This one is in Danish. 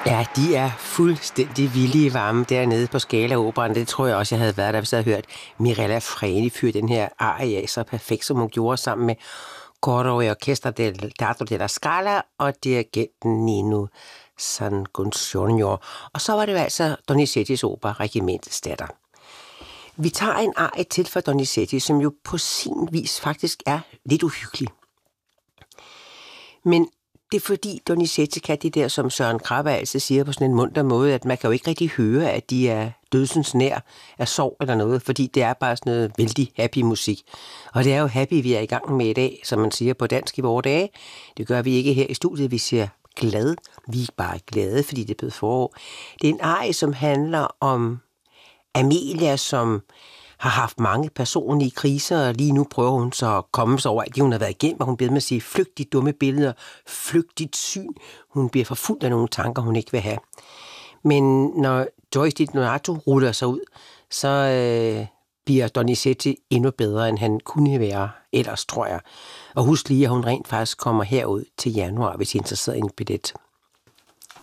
Ja, de er fuldstændig vilde i varme dernede på Scala Operan. Det tror jeg også, jeg havde været der, hvis jeg havde hørt Mirella Freni fyre den her aria så perfekt, som hun gjorde sammen med Coro i Orchestra del Teatro della Scala og dirigenten Nino Sanguignone. Og så var det jo altså Donizettis opera Regimentets datter. Vi tager en arie til for Donizetti, som jo på sin vis faktisk er lidt uhyggelig. Men det er fordi Donizetti kan det der, som Søren Krabbe altid siger på sådan en munter måde, at man kan jo ikke rigtig høre, at de er dødsens nær af sorg eller noget, fordi det er bare sådan noget vældig happy musik. Og det er jo happy, vi er i gang med i dag, som man siger på dansk i vore dage. Det gør vi ikke her i studiet, vi siger glad. Vi er bare glade, fordi det er blevet forår. Det er en arie, som handler om Amelia, som har haft mange personlige kriser, og lige nu prøver hun så at komme sig over alt det, hun har været igennem, og hun bliver med at sige, flygt de dumme billeder, flygt dit syn. Hun bliver forfulgt af nogle tanker, hun ikke vil have. Men når Joyce Di Donato ruller sig ud, så bliver Donizetti endnu bedre, end han kunne være ellers, tror jeg. Og husk lige, at hun rent faktisk kommer herud til januar, hvis I er interesseret i en billet.